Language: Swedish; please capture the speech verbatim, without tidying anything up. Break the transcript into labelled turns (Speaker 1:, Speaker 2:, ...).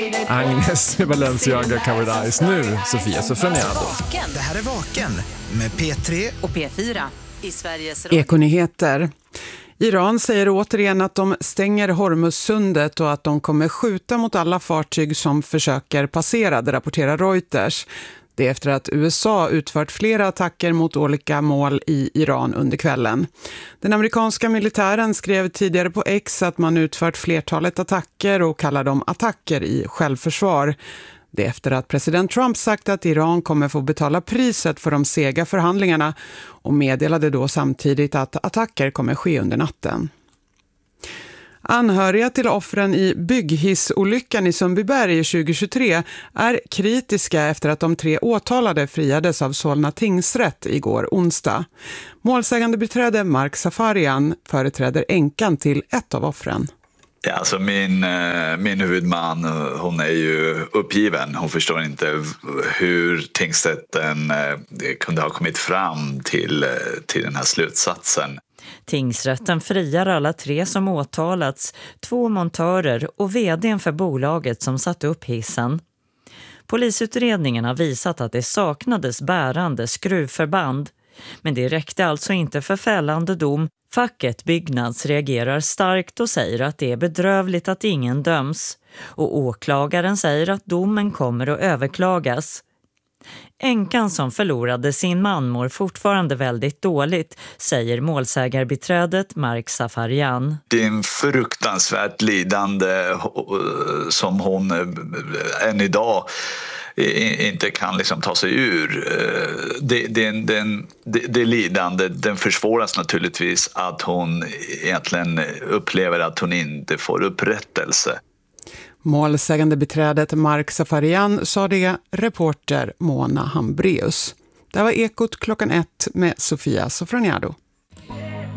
Speaker 1: Agnes med Balenciaga Covered Eyes. Nu Sofia Sofroniado.
Speaker 2: Det här är Vaken med P tre
Speaker 3: och P fyra i Sveriges Radio.
Speaker 4: Ekonyheter. Iran säger återigen att de stänger Hormuzsundet och att de kommer skjuta mot alla fartyg som försöker passera, det rapporterar Reuters. Det är efter att U S A utfört flera attacker mot olika mål i Iran under kvällen. Den amerikanska militären skrev tidigare på X att man utfört flertalet attacker och kallar dem attacker i självförsvar. Det är efter att president Trump sagt att Iran kommer få betala priset för de sega förhandlingarna och meddelade då samtidigt att attacker kommer ske under natten. Anhöriga till offren i bygghissolyckan i Sundbyberg tjugohundratjugotre är kritiska efter att de tre åtalade friades av Solna tingsrätt igår onsdag. Målsägande beträdde Mark Safarian företräder änkan till ett av offren.
Speaker 5: Ja, alltså min, min huvudman, hon är ju uppgiven. Hon förstår inte hur tingsrätten kunde ha kommit fram till, till den här slutsatsen.
Speaker 6: Tingsrätten friar alla tre som åtalats, två montörer och vdn för bolaget som satt upp hissen. Polisutredningen har visat att det saknades bärande skruvförband, men det räckte alltså inte för fällande dom. Facket Byggnads reagerar starkt och säger att det är bedrövligt att ingen döms, och åklagaren säger att domen kommer att överklagas. Änkan som förlorade sin man mår fortfarande väldigt dåligt, säger målsägarbiträdet Mark Safarian.
Speaker 5: Det är en fruktansvärt lidande som hon än idag inte kan liksom ta sig ur. Det, det, den, det, det lidande, den försvåras naturligtvis att hon egentligen upplever att hon inte får upprättelse.
Speaker 4: Målsägande beträdet Mark Safarian sa det, reporter Mona Hambreus. Det var Ekot klockan ett med Sofia Sofroniado.